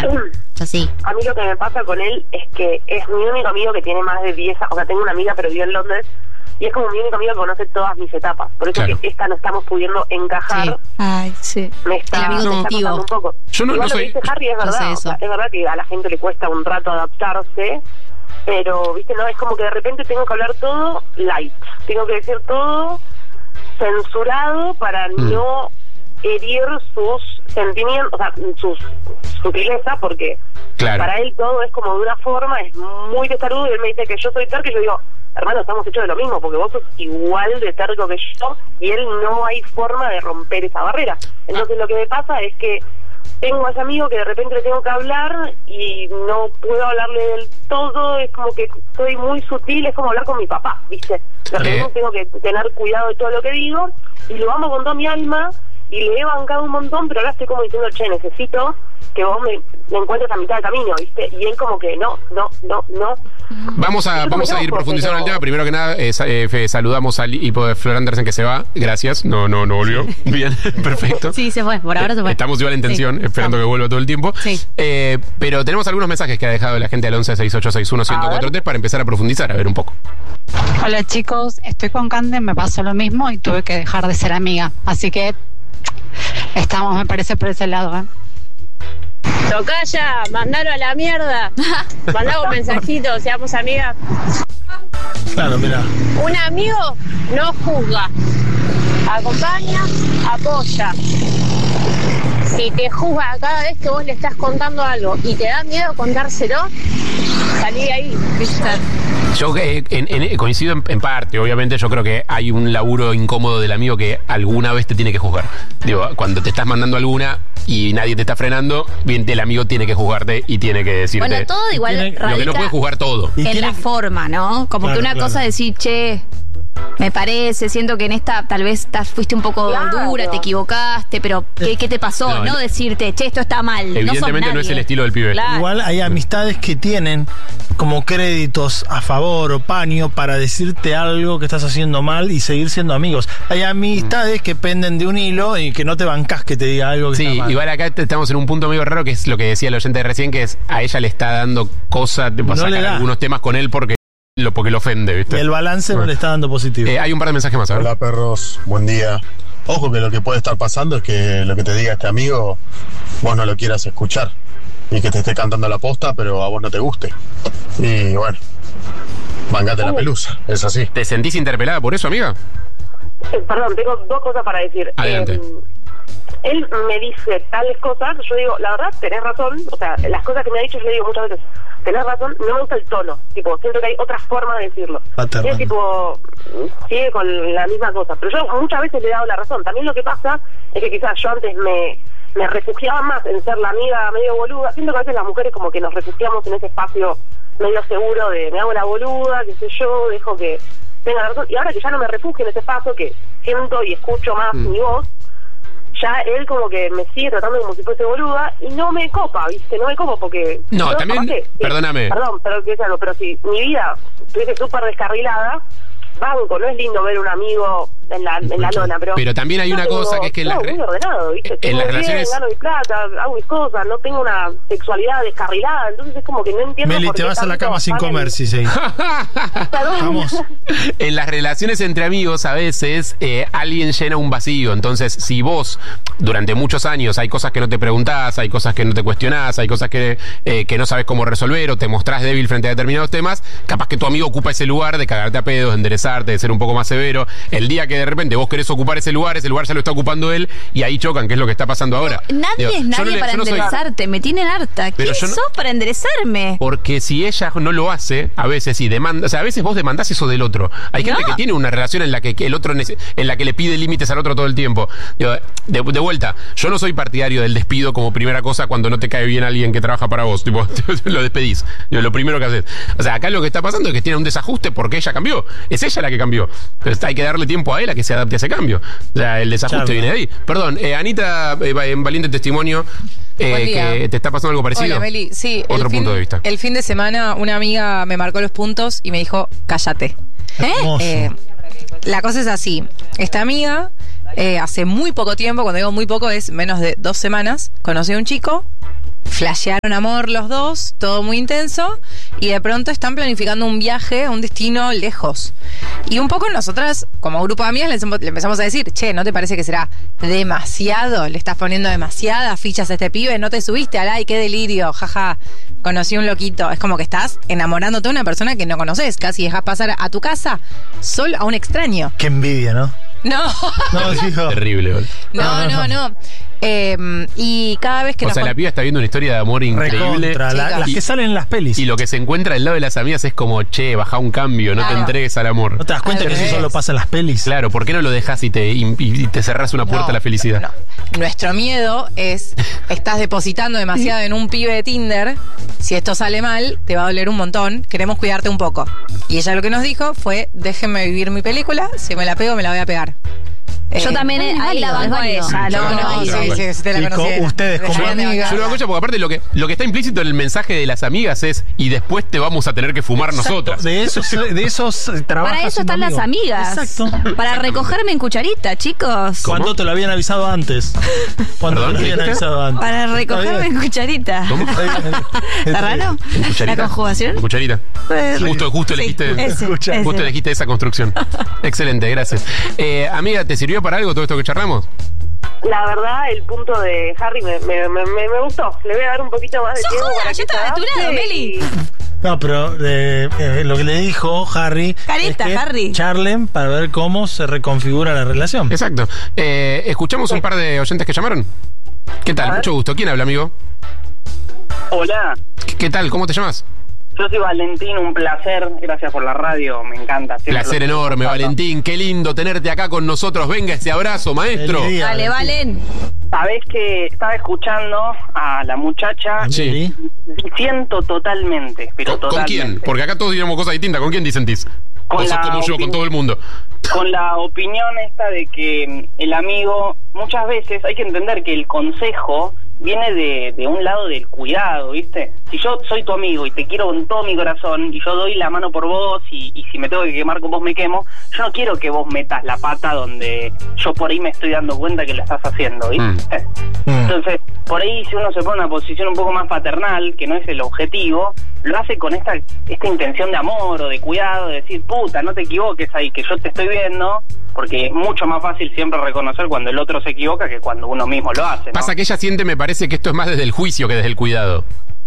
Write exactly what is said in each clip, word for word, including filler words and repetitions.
yo sí. A mí lo que me pasa con él es que es mi único amigo que tiene más de diez, o sea, tengo una amiga pero vive en Londres, y es como mi único amigo que conoce todas mis etapas. Por eso claro. que esta no estamos pudiendo encajar. Sí. Ay, sí. Me está, el amigo me está costando un poco. Yo no, Igual no lo soy... que dice Harry es verdad. No sé o sea, es verdad que a la gente le cuesta un rato adaptarse, pero, viste, no, es como que de repente tengo que hablar todo light. Tengo que decir todo censurado para mm. no herir sus sentimientos, o sea, sus sutileza, porque claro. para él todo es como de una forma, es muy testarudo, y él me dice que yo soy terco, y yo digo, hermano, estamos hechos de lo mismo, porque vos sos igual de terco que yo, y él no hay forma de romper esa barrera. Entonces lo que me pasa es que tengo a ese amigo que de repente le tengo que hablar y no puedo hablarle del todo, es como que soy muy sutil, es como hablar con mi papá, ¿viste? De repente eh. tengo que tener cuidado de todo lo que digo, y lo amo con toda mi alma, y le he bancado un montón, pero ahora estoy como diciendo, che, necesito que vos me, me encuentres a mitad de camino, ¿viste? Y él como que no, no, no, no. Vamos a vamos a ir profundizando en el tema. Primero que nada, eh, eh, saludamos al hipo de Flor Andersen que se va. Gracias. No, no, no volvió. Bien, perfecto. Sí, se fue. Por ahora se fue. Estamos igual en tensión, sí. esperando no. que vuelva todo el tiempo. Sí. Eh, pero tenemos algunos mensajes que ha dejado la gente al once seis ocho seis uno uno cero cuatro tres para empezar a profundizar, a ver un poco. Hola chicos, estoy con Cande, me pasó lo mismo y tuve que dejar de ser amiga. Así que estamos, me parece, por ese lado, ¿eh? Tocaya, mandalo a la mierda. Mandá un mensajito, seamos amigas. Claro, mira. Un amigo no juzga, acompaña, apoya. Si te juzga cada vez que vos le estás contando algo y te da miedo contárselo, salí de ahí. Yo eh, en, en, coincido en, en parte, obviamente yo creo que hay un laburo incómodo del amigo que alguna vez te tiene que juzgar. Digo, cuando te estás mandando alguna y nadie te está frenando, bien, el amigo tiene que juzgarte y tiene que decirte. Bueno, todo igual tiene, radica lo que no puede juzgar todo. En tiene, la forma, ¿no? Como claro, que una claro. cosa es decir, che, me parece, siento que en esta tal vez te fuiste un poco claro. dura, te equivocaste, pero ¿qué, qué te pasó? No, no decirte, che, esto está mal. Evidentemente no, no es el estilo del pibe. Claro. Igual hay amistades que tienen como créditos a favor o paño para decirte algo que estás haciendo mal y seguir siendo amigos. Hay amistades mm. que penden de un hilo y que no te bancás que te diga algo que sí, está mal. Sí, igual acá estamos en un punto medio raro, que es lo que decía el oyente de recién, que es a ella le está dando cosas, de no sacar algunos temas con él porque lo porque lo ofende, ¿viste? Y el balance bueno. no le está dando positivo. Eh, hay un par de mensajes más, a ver. Hola perros, buen día. Ojo que lo que puede estar pasando es que lo que te diga este amigo vos no lo quieras escuchar y que te esté cantando la posta pero a vos no te guste. Y bueno, bancate uh. la pelusa, es así. ¿Te sentís interpelada por eso, amiga? Eh, perdón, tengo dos cosas para decir. Adelante. Eh, él me dice tales cosas, yo digo, la verdad, tenés razón, o sea, las cosas que me ha dicho yo le digo muchas veces, tenés razón, no me gusta el tono, tipo, siento que hay otra forma de decirlo. Y es tipo, sigue con la misma cosa, pero yo muchas veces le he dado la razón. También lo que pasa es que quizás yo antes me, me refugiaba más en ser la amiga medio boluda, siento que a veces las mujeres como que nos refugiamos en ese espacio medio seguro de me hago la boluda, qué sé yo, dejo que tenga la razón, y ahora que ya no me refugio en ese espacio, que siento y escucho más mm. mi voz, ya él como que me sigue tratando como si fuese boluda y no me copa, ¿viste? No me copa porque... No, también, que, perdóname. Sí, perdón, pero, que es algo, pero si mi vida estuviese súper descarrilada, banco, no es lindo ver un amigo en la, en la lona, pero... Pero también hay una tengo, cosa que es que... En no, las muy ordenado, ¿viste? En tengo las bien, relaciones... gano mi plata, hago mis cosas, no tengo una sexualidad descarrilada, entonces es como que no entiendo Meli, por qué te vas a la cama sin comer, el... sí, sí. Vamos. En las relaciones entre amigos a veces eh, alguien llena un vacío, entonces si vos durante muchos años hay cosas que no te preguntás, hay cosas que no te cuestionás, hay cosas que, eh, que no sabes cómo resolver o te mostrás débil frente a determinados temas, capaz que tu amigo ocupa ese lugar de cagarte a pedos, de enderezarte, de ser un poco más severo. El día que de repente vos querés ocupar ese lugar, ese lugar ya lo está ocupando él y ahí chocan, que es lo que está pasando ahora. No, nadie Digo, es nadie no para no enderezarte, soy... me tienen harta. ¿Quién sos no... para enderezarme? Porque si ella no lo hace, a veces sí demanda, o sea, a veces vos demandás eso del otro. Hay gente no. que tiene una relación en la que, que el otro en la que le pide límites al otro todo el tiempo. Digo, de, de vuelta, yo no soy partidario del despido como primera cosa cuando no te cae bien alguien que trabaja para vos, tipo, lo despedís. Digo, lo primero que haces. O sea, acá lo que está pasando es que tiene un desajuste porque ella cambió. Es ella la que cambió. Entonces hay que darle tiempo a él a que se adapte a ese cambio. O sea, el desajuste Charla. viene de ahí. Perdón, eh, Anita, eh, en valiente testimonio, eh, que te está pasando algo parecido. Hola, Meli. Sí, otro fin, punto de vista. El fin de semana una amiga me marcó los puntos y me dijo, cállate. ¿Eh? Eh, la cosa es así. Esta amiga, eh, hace muy poco tiempo, cuando digo muy poco es menos de dos semanas, conoció a un chico flashearon amor los dos, todo muy intenso, y de pronto están planificando un viaje a un destino lejos. Y un poco nosotras, como grupo de amigas, le, le empezamos a decir, che, ¿no te parece que será demasiado? ¿Le estás poniendo demasiadas fichas a este pibe? ¿No te subiste al ay, qué delirio? Jaja, conocí un loquito. Es como que estás enamorándote de una persona que no conoces, casi dejas pasar a tu casa solo a un extraño. Qué envidia, ¿no? No. No, hijo. Terrible, boludo. No, no, no. no. Eh, y cada vez que O nos sea, la piba está viendo una historia de amor increíble. Recontra, la- las Y- que salen en las pelis. Y lo que se encuentra al lado de las amigas es como, che, baja un cambio, no te Claro. entregues al amor. ¿No te das cuenta Al que eso revés. solo pasa en las pelis? Claro, ¿por qué no lo dejas y te, y, y te cerrás una puerta No, a la felicidad? no. Nuestro miedo es, estás depositando demasiado en un pibe de Tinder, si esto sale mal, te va a doler un montón, queremos cuidarte un poco. Y ella lo que nos dijo fue, déjenme vivir mi película, si me la pego, me la voy a pegar. Yo Eh, también es ahí la válido, banco a es válido. ella. No, lo no, banco a sí, ella. sí, sí, te la Y co- conociera. ustedes como Dejarían de amigas- Yo lo hago bancarla. ella porque aparte lo que, lo que está implícito en el mensaje de las amigas es y después te vamos a tener que fumar nosotras. De esos, de esos eh, trabajas Para eso siendo están las amigo. amigas. Exacto. Para recogerme en cucharita, chicos. ¿Cómo? Cuando te lo habían avisado antes. Cuando Perdón, te lo habían ¿qué dijiste? avisado antes. Para recogerme en cucharita. ¿Cómo? ¿Está raro? ¿La conjugación? Cucharita. Pues, Justo, justo sí, elegiste. ese, Escucha. ese. Justo elegiste esa construcción. Excelente, gracias. Eh, amiga, ¿te sirvió para algo todo esto que charlamos? La verdad, el punto de Harry me, me, me, me- me gustó. Le voy a dar un poquito más de ¡Sos tiempo joda! para Yo que estaba se de tu lado, adapte Meli. y- No, pero eh, eh, lo que le dijo Harry. Careta, es que Harry. charlen para ver cómo se reconfigura la relación. Exacto. Eh, ¿Escuchamos un par de oyentes que llamaron? ¿Qué tal? Mucho gusto. ¿Quién habla, amigo? Hola, ¿Qué, qué tal? ¿Cómo te llamas? yo soy Valentín, un placer, gracias por la radio, me encanta. siempre Placer lo- enorme, Valentín. Qué lindo tenerte acá con nosotros. Venga ese abrazo, maestro. Feliz día, Dale, Valentín. Valen. Sabés que estaba escuchando a la muchacha, Sí. siento totalmente, pero ¿Con, con totalmente. quién? Porque acá todos diríamos cosas distintas. ¿Con quién disentís? Con O sos la como yo, con opin- todo el mundo. Con la opinión esta de que el amigo, muchas veces hay que entender que el consejo viene de, de un lado del cuidado, ¿viste? Si yo soy tu amigo y te quiero con todo mi corazón y yo doy la mano por vos y, y si me tengo que quemar con vos me quemo, yo no quiero que vos metas la pata donde yo por ahí me estoy dando cuenta que lo estás haciendo, ¿viste? Mm. Entonces, por ahí si uno se pone en una posición un poco más paternal, que no es el objetivo, lo hace con esta esta intención de amor o de cuidado, de decir, puta, no te equivoques ahí, que yo te estoy viendo, porque es mucho más fácil siempre reconocer cuando el otro se equivoca que cuando uno mismo lo hace, ¿no? Pasa que ella siente, me parece, que esto es más desde el juicio que desde el cuidado.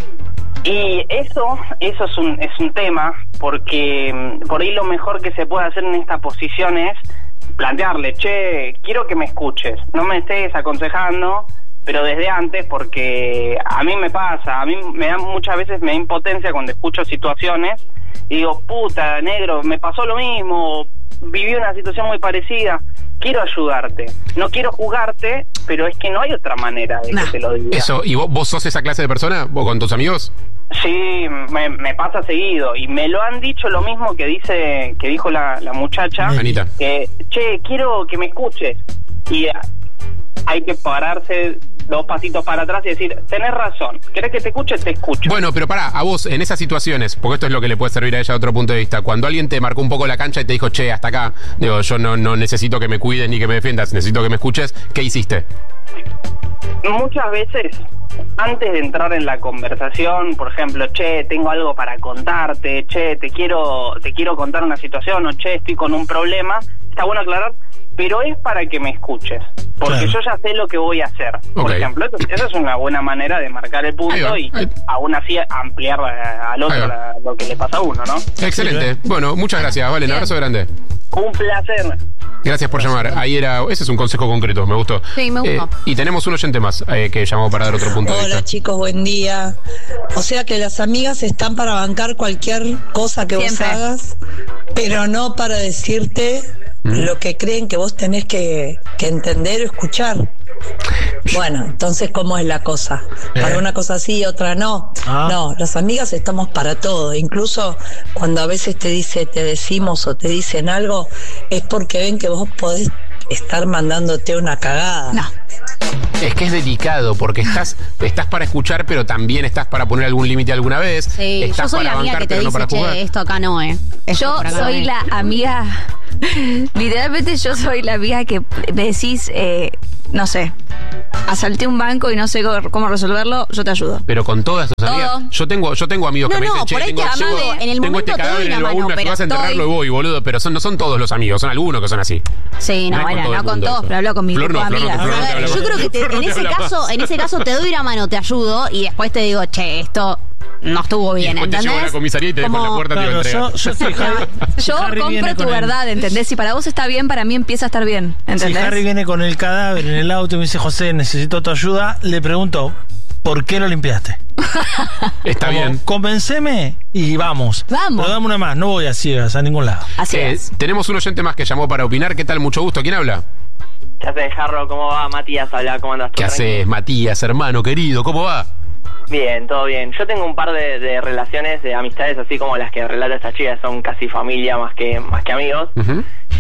Y eso, eso es un, es un tema, porque mm, por ahí lo mejor que se puede hacer en esta posición es plantearle, che, quiero que me escuches, no me estés aconsejando, pero desde antes, porque a mí me pasa, a mí me da muchas veces me da impotencia cuando escucho situaciones y digo, puta, negro, me pasó lo mismo, viví una situación muy parecida, quiero ayudarte, no quiero jugarte, pero es que no hay otra manera de Nah. que te lo diga. Eso, ¿y vos, vos sos esa clase de persona? ¿Vos con tus amigos? Sí, me, me pasa seguido y me lo han dicho lo mismo que dice que dijo la, la muchacha, Anita. que che, quiero que me escuches y ah, hay que pararse dos pasitos para atrás y decir, tenés razón, ¿querés que te escuche? Te escucho. Bueno, pero pará, a vos, en esas situaciones, porque esto es lo que le puede servir a ella a otro punto de vista, cuando alguien te marcó un poco la cancha y te dijo, che, hasta acá, digo, yo no, no necesito que me cuides ni que me defiendas, necesito que me escuches, ¿qué hiciste? Muchas veces, antes de entrar en la conversación, por ejemplo, che, tengo algo para contarte, che, te quiero, te quiero contar una situación, o che, estoy con un problema, está bueno aclarar, pero es para que me escuches, porque Claro. yo ya sé lo que voy a hacer. Por Ok. ejemplo, eso, eso es una buena manera de marcar el Ahí punto va, y ahí. aún así ampliar a- al Ahí otro va. la- lo que le pasa a uno, ¿no? Excelente. Bueno, muchas gracias, Valen, abrazo grande. Un placer. Gracias por llamar. Ahí era, ese es un consejo concreto, me gustó. Sí, me gustó. Eh, y tenemos un oyente más eh, que llamó para dar otro punto de Hola vista. chicos, buen día. O sea que las amigas están para bancar cualquier cosa que Siempre. vos hagas, pero no para decirte Mm. lo que creen que vos tenés que, que entender o escuchar. Bueno, entonces, ¿cómo es la cosa? Para Eh. una cosa sí y otra no. Ah. No, las amigas estamos para todo. Incluso cuando a veces te dice, te decimos o te dicen algo, es porque ven que vos podés estar mandándote una cagada. No. Es que es delicado, porque estás, estás para escuchar, pero también estás para poner algún límite alguna vez. Sí, yo estás soy la para amiga bancar, que te pero no dice, para jugar. che, esto acá no, ¿eh? Esto Yo por acá soy no la amiga, literalmente yo soy la amiga que me decís, eh, no sé, asalté un banco y no sé cómo resolverlo, yo te ayudo. Pero con todas tus Todo. amigas. Yo tengo, yo tengo amigos No, que me no, dicen, che, por ahí tengo, te llevo- amame, en el tengo momento este te cadáver doy en una el mano, baúl, me pero vas a enterrarlo y estoy- voy, boludo. Pero son, no son todos los amigos, son algunos que son así. Sí, no, No es con bueno, todo no el con mundo todos, eso. pero hablo con mi Flor grupo no, de Flor no, amigas. Flor no A te ver, habla yo más. creo que te- Flor no en te ese habla caso, más. en ese caso te doy una mano, te ayudo y después te digo, che, esto no estuvo Y bien, después te llevo a la ¿entendés? comisaría y te dejo en la Como- puerta, te Claro, lo entregan. yo, yo si Harry, si Yo Harry viene compro tu con el- verdad, ¿entendés? Si para vos está bien, para mí empieza a estar bien, Si ¿entendés? Harry viene con el cadáver en el auto y me dice, José, necesito tu ayuda, le pregunto, ¿por qué lo limpiaste? Está Como, bien. Convenceme y vamos. Vamos. Pero dame una más, no voy a ciegas a ningún lado. Así Eh, es. tenemos un oyente más que llamó para opinar. ¿Qué tal? Mucho gusto. ¿Quién habla? ¿Qué haces, Jarro? ¿Cómo va? Matías, habla, ¿cómo andas? ¿Qué haces, Matías, hermano querido? ¿Cómo va? Bien, todo bien. Yo tengo un par de, de relaciones, de amistades, así como las que relata esta chica, son casi familia más que más que amigos. Ujú.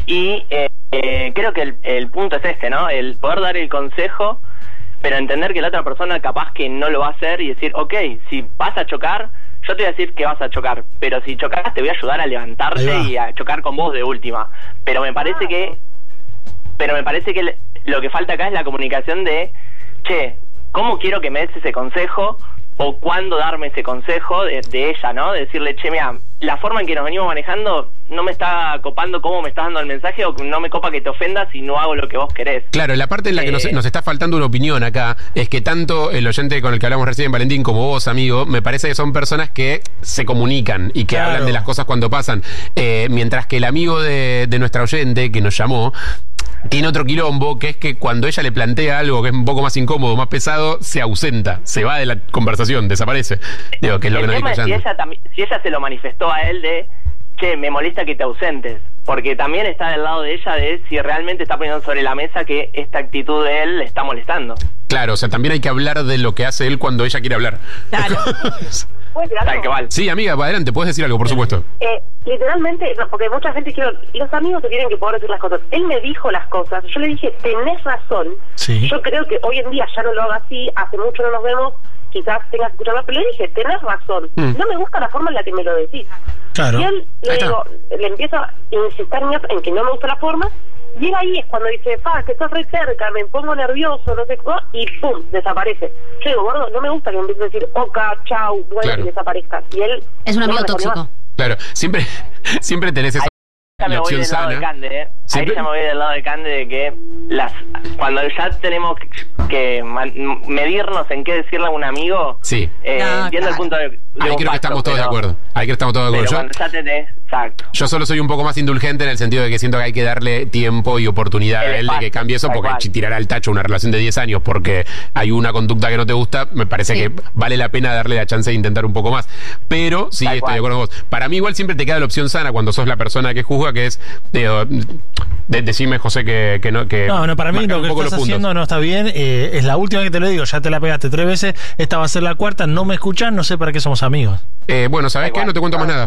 Y eh, eh, creo que el, el punto es este, ¿no? El poder dar el consejo, pero entender que la otra persona capaz que no lo va a hacer y decir, ok, si vas a chocar, yo te voy a decir que vas a chocar, pero si chocas te voy a ayudar a Ahí levantarte va. y a chocar con vos de última. Pero me parece que, pero me parece que le- lo que falta acá es la comunicación de, che, ¿cómo quiero que me des ese consejo? O cuándo darme ese consejo de, de ella, ¿no? De decirle, che, mira, la forma en que nos venimos manejando no me está copando cómo me estás dando el mensaje, o no me copa que te ofendas si no hago lo que vos querés. Claro, la parte en la que nos, Eh. nos está faltando una opinión acá es que tanto el oyente con el que hablamos recién, Valentín, como vos, amigo, me parece que son personas que se comunican y que Claro. hablan de las cosas cuando pasan. Eh, mientras que el amigo de, de nuestra oyente que nos llamó tiene otro quilombo, que es que cuando ella le plantea algo que es un poco más incómodo, más pesado, se ausenta, se va de la conversación, desaparece. Digo, que es lo que El nos tema dijo es si Yandy. ella, tambi- si ella se lo manifestó a él de, che, me molesta que te ausentes, porque también está del lado de ella de si realmente está poniendo sobre la mesa que esta actitud de él le está molestando. Claro, o sea, también hay que hablar de lo que hace él cuando ella quiere hablar. Claro. ¿Puedes decir algo? Tal que vale. Sí, amiga, va adelante, puedes decir algo, por supuesto. Eh, literalmente, no, porque mucha gente quiere, los amigos se tienen que poder decir las cosas. Él me dijo las cosas, yo le dije, tenés razón. Sí. Yo creo que hoy en día ya no lo haga así, hace mucho no nos vemos, quizás tengas que escucharlo, pero le dije, tenés razón. Mm. No me gusta la forma en la que me lo decís. Claro. Y él, Ahí le está. digo, le empiezo a insistir en que no me gusta la forma, y él ahí es cuando dice, pa, que estás re cerca, me pongo nervioso, no sé qué, y pum, desaparece. Yo digo, gordo, no me gusta que me empieces a decir, oca, chau, bueno, Claro. y desaparezcas. Y él Es un no amigo me respondió tóxico. más. Claro, siempre, siempre tenés eso. Ya me La voy opción del lado de sana. Cande, ¿eh? Ahí Siempre- ya me voy del lado de Cande de que las cuando ya tenemos que man- medirnos en qué decirle a un amigo, Sí. eh, No, entiendo el claro. punto de, de Ahí un creo que pacto, estamos todos de pero- acuerdo. Ahí creo que estamos todos de Pero acuerdo. Yo, cuando ya tenés, exacto. yo solo soy un poco más indulgente en el sentido de que siento que hay que darle tiempo y oportunidad El a él de que espacio, cambie eso, tal porque cual. si tirar al tacho una relación de diez años porque hay una conducta que no te gusta, me parece Sí. que vale la pena darle la chance de intentar un poco más. Pero sí, Tal estoy cual. de acuerdo con vos. Para mí igual siempre te queda la opción sana cuando sos la persona que juzga, que es digo, de- decime, José, que, que no... Que No, no, para mí marcar lo un que poco estás los puntos. haciendo no está bien. eh, es la última que te lo digo, ya te la pegaste tres veces. Esta va a ser la cuarta, no me escuchás, no sé para qué somos amigos. Eh, bueno, ¿sabes Da qué? igual. No te cuento más nada.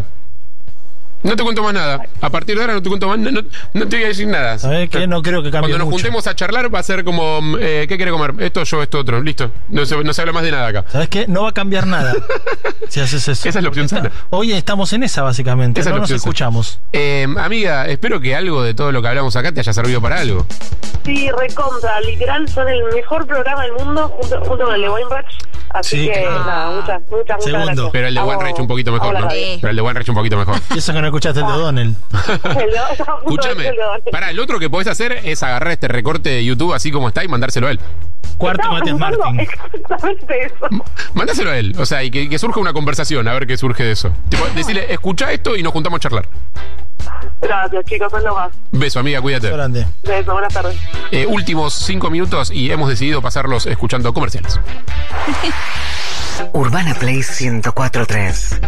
No te cuento más nada. A partir de ahora no te cuento más. No, no- no te voy a decir nada. ¿Sabés qué? No creo que cambie Cuando nos mucho. juntemos a charlar va a ser como, eh, ¿qué quiere comer? Esto, yo, esto, otro. Listo. No se, no se habla más de nada acá. ¿Sabes qué? No va a cambiar nada si haces eso. Esa es la opción sana. Hoy estamos en esa, básicamente. Esa es no la nos opción sana. escuchamos. Eh, amiga, espero que algo de todo lo que hablamos acá te haya servido para algo. Sí, recontra, literal, son el mejor programa del mundo junto, junto con el de Wayne Ratch. Así Sí, que, claro. nada, muchas, muchas, muchas Segundo. gracias. Pero el de Amo- One Rage un poquito mejor, amo la ¿no? radio. Sí. Pero el de One Rage un poquito mejor. Y eso que no escuchaste el de Donel. Escúchame. Pará, el otro que podés hacer es agarrar este recorte de YouTube así como está y mandárselo a él. Cuarto Estaba Matías pensando Martín. exactamente eso. Mándaselo a él. O sea, y que, que surja una conversación, a ver qué surge de eso. Tipo, decirle, escucha esto y nos juntamos a charlar. Gracias, chicos, son lo más. Beso, amiga, cuídate. Grande. Besos, buenas tardes. Eh, últimos cinco minutos y hemos decidido pasarlos escuchando comerciales. Urbana Play ciento cuatro punto tres.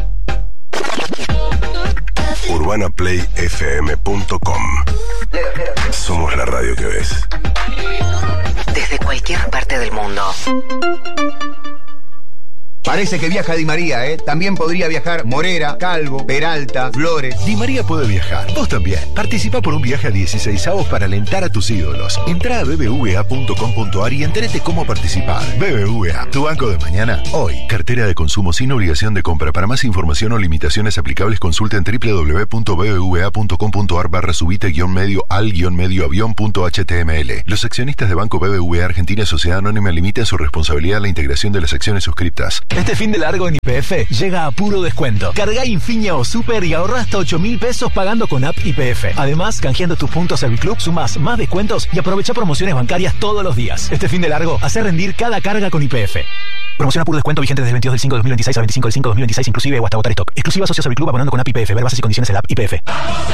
urbana play f m punto com. Somos la radio que ves. Desde cualquier parte del mundo. Parece que viaja Di María, ¿eh? También podría viajar Morera, Calvo, Peralta, Flores. Di María puede viajar. Vos también. Participa por un viaje a dieciséis avos para alentar a tus ídolos. Entrá a b b v a punto com punto a r y entérate cómo participar. B B V A, tu banco de mañana, hoy. Cartera de consumo sin obligación de compra. Para más información o limitaciones aplicables, consulta en w w w punto b b v a punto com punto a r barra subite guión medio al guión medio avión punto h t m l. Los accionistas de Banco B B V A Argentina Sociedad Anónima limitan su responsabilidad en la integración de las acciones suscriptas. Este fin de largo en Y P F llega a puro descuento. Cargá Infinia o Super y ahorrá hasta ocho mil pesos pagando con app Y P F. Además, canjeando tus puntos a Biclub, sumás más descuentos y aprovecha promociones bancarias todos los días. Este fin de largo, hace rendir cada carga con Y P F. Promoción a puro descuento vigente desde el veintidós del cinco de dos mil veintiséis al veinticinco del cinco de dos mil veintiséis, inclusive o hasta agotar stock. Exclusiva a socios a Biclub abonando con app Y P F. Ver bases y condiciones en la app Y P F.